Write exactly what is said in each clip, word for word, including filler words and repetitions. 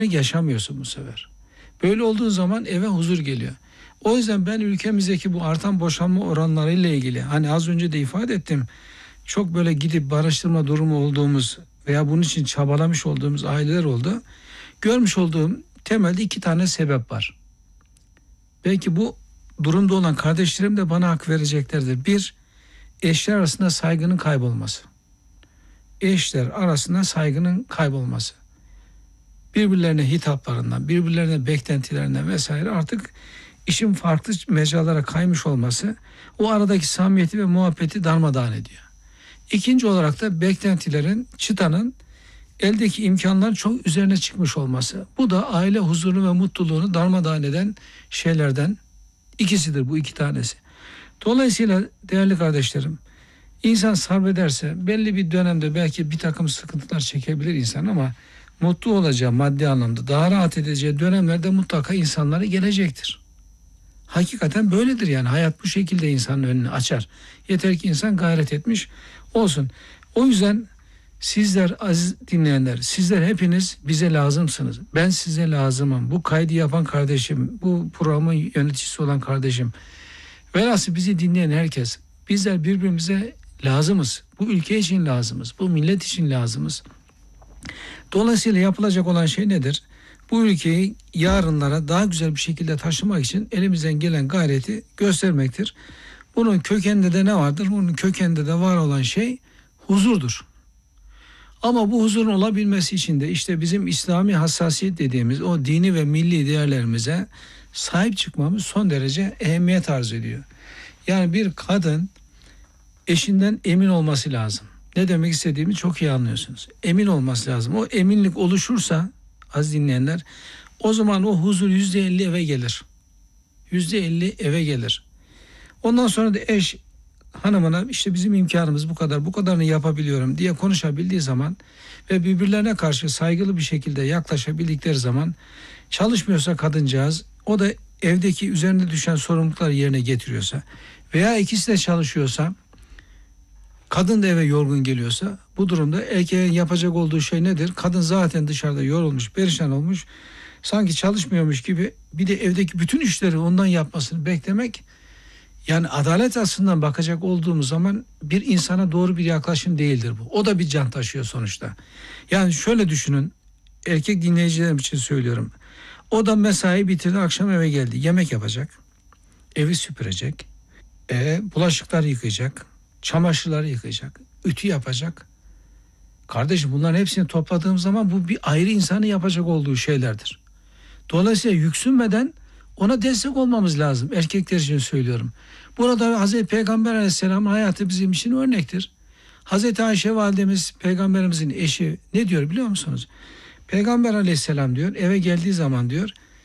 yaşamıyorsun bu sefer. Böyle olduğu zaman eve huzur geliyor. O yüzden ben ülkemizdeki bu artan boşanma oranlarıyla ilgili, hani az önce de ifade ettim, çok böyle gidip barıştırma durumu olduğumuz veya bunun için çabalamış olduğumuz aileler oldu. Görmüş olduğum temelde iki tane sebep var. Belki bu durumda olan kardeşlerim de bana hak vereceklerdir. Bir, eşler arasında saygının kaybolması. Eşler arasında saygının kaybolması. Birbirlerine hitaplarından, birbirlerine beklentilerinden vesaire artık işin farklı mecralara kaymış olması o aradaki samimiyeti ve muhabbeti darmadağın ediyor. İkinci olarak da beklentilerin, çıtanın eldeki imkanların çok üzerine çıkmış olması. Bu da aile huzurunu ve mutluluğunu darmadağın eden şeylerden ikisidir, bu iki tanesi. Dolayısıyla değerli kardeşlerim, insan sabrederse belli bir dönemde belki bir takım sıkıntılar çekebilir insan ama mutlu olacağı, maddi anlamda daha rahat edeceği dönemlerde mutlaka insanlara gelecektir. Hakikaten böyledir yani. Hayat bu şekilde insanın önünü açar. Yeter ki insan gayret etmiş olsun. O yüzden sizler aziz dinleyenler, sizler hepiniz bize lazımsınız. Ben size lazımım. Bu kaydı yapan kardeşim, bu programın yöneticisi olan kardeşim, velhasıl bizi dinleyen herkes, bizler birbirimize lazımız. Bu ülke için lazımız. Bu millet için lazımız. Dolayısıyla yapılacak olan şey nedir? Bu ülkeyi yarınlara daha güzel bir şekilde taşımak için elimizden gelen gayreti göstermektir. Bunun kökeninde de ne vardır? Bunun kökeninde de var olan şey huzurdur. Ama bu huzurun olabilmesi için de işte bizim İslami hassasiyet dediğimiz o dini ve milli değerlerimize sahip çıkmamız son derece ehemmiyet arz ediyor. Yani bir kadın eşinden emin olması lazım. Ne demek istediğimi çok iyi anlıyorsunuz. Emin olması lazım. O eminlik oluşursa az dinleyenler, o zaman o huzur yüzde elli eve gelir. Yüzde elli eve gelir. Ondan sonra da eş hanımına işte bizim imkanımız bu kadar, bu kadarını yapabiliyorum diye konuşabildiği zaman ve birbirlerine karşı saygılı bir şekilde yaklaşabildikleri zaman, çalışmıyorsa kadıncağız, o da evdeki üzerine düşen sorumlulukları yerine getiriyorsa veya ikisi de çalışıyorsa, kadın da eve yorgun geliyorsa, bu durumda erkeğin yapacak olduğu şey nedir? Kadın zaten dışarıda yorulmuş, perişan olmuş, sanki çalışmıyormuş gibi bir de evdeki bütün işleri ondan yapmasını beklemek, yani adalet açısından bakacak olduğumuz zaman bir insana doğru bir yaklaşım değildir bu. O da bir can taşıyor sonuçta. Yani şöyle düşünün, erkek dinleyicilerim için söylüyorum. O da mesai bitirdi, akşam eve geldi, yemek yapacak, evi süpürecek, e, bulaşıkları yıkayacak, çamaşırları yıkayacak, ütü yapacak. Kardeşim, bunların hepsini topladığım zaman bu bir ayrı insanın yapacak olduğu şeylerdir. Dolayısıyla yüksünmeden ona destek olmamız lazım. Erkekler için söylüyorum. Burada Hazreti Peygamber Aleyhisselam'ın hayatı bizim için örnektir. Hazreti Ayşe validemiz, Peygamberimizin eşi, ne diyor biliyor musunuz? Peygamber Aleyhisselam diyor, eve geldiği zaman diyor,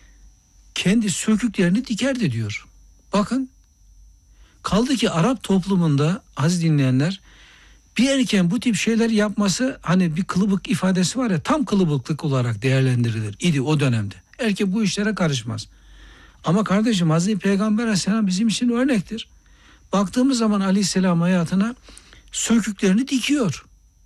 kendi söküklerini dikerdi diyor. Bakın, kaldı ki Arap toplumunda aziz dinleyenler, bir erkeğin bu tip şeyler yapması, hani bir kılıbık ifadesi var ya, tam kılıbıklık olarak değerlendirilir idi o dönemde. Erkek bu işlere karışmaz. Ama kardeşim, Hazreti Peygamber Aleyhisselam bizim için örnektir. Baktığımız zaman Aleyhisselam hayatına söküklerini dikiyor.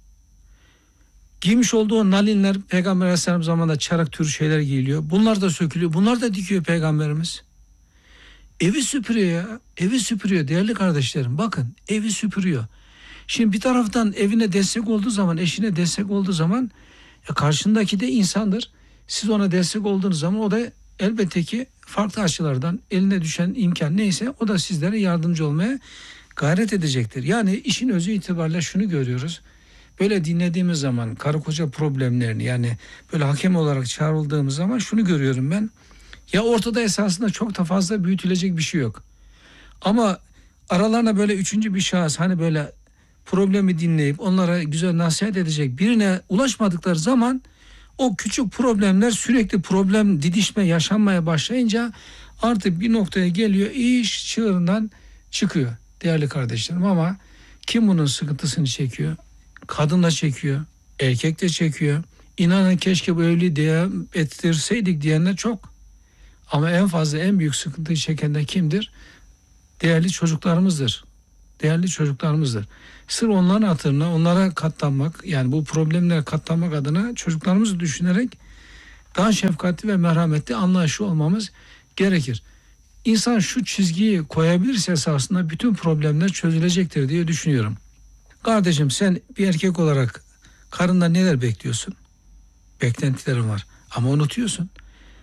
Giymiş olduğu nalinler, Peygamber Aleyhisselam zamanında çarak türü şeyler giyiliyor. Bunlar da sökülüyor. Bunlar da dikiyor Peygamberimiz. Evi süpürüyor ya. Evi süpürüyor değerli kardeşlerim. Bakın, evi süpürüyor. Şimdi bir taraftan evine destek olduğu zaman, eşine destek olduğu zaman e, karşındaki de insandır. Siz ona destek olduğunuz zaman o da elbette ki farklı açılardan eline düşen imkan neyse o da sizlere yardımcı olmaya gayret edecektir. Yani işin özü itibariyle şunu görüyoruz. Böyle dinlediğimiz zaman karı koca problemlerini, yani böyle hakem olarak çağrıldığımız zaman şunu görüyorum ben. Ya ortada esasında çok da fazla büyütülecek bir şey yok. Ama aralarına böyle üçüncü bir şahıs, hani böyle problemi dinleyip onlara güzel nasihat edecek birine ulaşmadıkları zaman o küçük problemler sürekli problem, didişme yaşanmaya başlayınca artık bir noktaya geliyor, iş çığırından çıkıyor değerli kardeşlerim. Ama kim bunun sıkıntısını çekiyor? Kadın da çekiyor, erkek de çekiyor. İnanın keşke bu evliliği devam ettirseydik diyenler çok. Ama en fazla, en büyük sıkıntıyı çeken de kimdir? Değerli çocuklarımızdır. Değerli çocuklarımızdır. Sırf onların hatırına, onlara katlanmak, yani bu problemlere katlanmak adına çocuklarımızı düşünerek daha şefkatli ve merhametli, anlayışlı olmamız gerekir. İnsan şu çizgiyi koyabilirse esasında bütün problemler çözülecektir diye düşünüyorum. Kardeşim, sen bir erkek olarak karından neler bekliyorsun? Beklentilerin var ama unutuyorsun.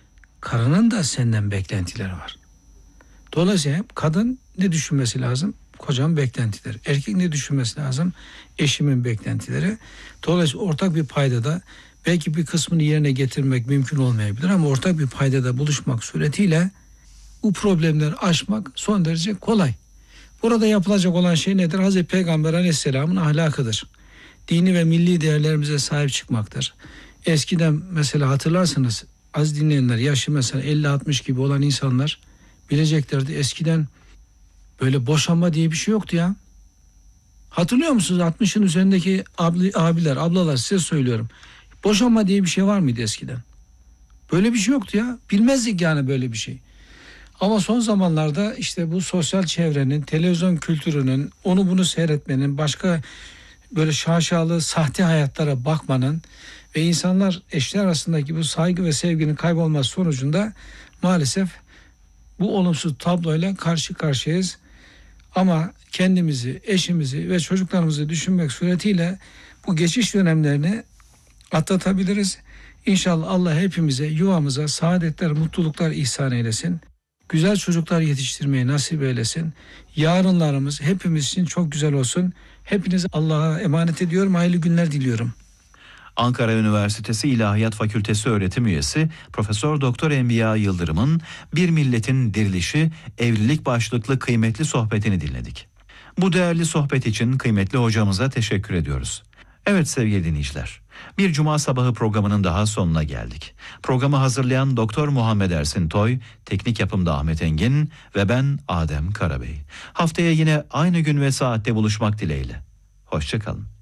Karının da senden beklentileri var. Dolayısıyla kadın ne düşünmesi lazım? Kocamın beklentileri. Erkek ne düşünmesi lazım? Eşimin beklentileri. Dolayısıyla ortak bir paydada, belki bir kısmını yerine getirmek mümkün olmayabilir ama ortak bir paydada buluşmak suretiyle bu problemleri aşmak son derece kolay. Burada yapılacak olan şey nedir? Hazreti Peygamber Aleyhisselam'ın ahlakıdır. Dini ve milli değerlerimize sahip çıkmaktır. Eskiden mesela hatırlarsınız, az dinleyenler, yaşı mesela elli altmış gibi olan insanlar bileceklerdi. Eskiden böyle boşanma diye bir şey yoktu ya. Hatırlıyor musunuz? altmışın üzerindeki abli, abiler, ablalar, size söylüyorum. Boşanma diye bir şey var mıydı eskiden? Böyle bir şey yoktu ya. Bilmezdik yani böyle bir şey. Ama son zamanlarda işte bu sosyal çevrenin, televizyon kültürünün, onu bunu seyretmenin, başka böyle şaşalı, sahte hayatlara bakmanın ve insanlar eşler arasındaki bu saygı ve sevginin kaybolması sonucunda maalesef bu olumsuz tabloyla karşı karşıyayız. Ama kendimizi, eşimizi ve çocuklarımızı düşünmek suretiyle bu geçiş dönemlerini atlatabiliriz. İnşallah Allah hepimize, yuvamıza saadetler, mutluluklar ihsan eylesin. Güzel çocuklar yetiştirmeyi nasip eylesin. Yarınlarımız hepimiz için çok güzel olsun. Hepinizi Allah'a emanet ediyorum. Hayırlı günler diliyorum. Ankara Üniversitesi İlahiyat Fakültesi öğretim üyesi Profesör Doktor Enbiya Yıldırım'ın Bir Milletin Dirilişi evlilik başlıklı kıymetli sohbetini dinledik. Bu değerli sohbet için kıymetli hocamıza teşekkür ediyoruz. Evet sevgili dinleyiciler, bir Cuma sabahı programının daha sonuna geldik. Programı hazırlayan Doktor Muhammed Ersin Toy, teknik yapımda Ahmet Engin ve ben Adem Karabey. Haftaya yine aynı gün ve saatte buluşmak dileğiyle. Hoşça kalın.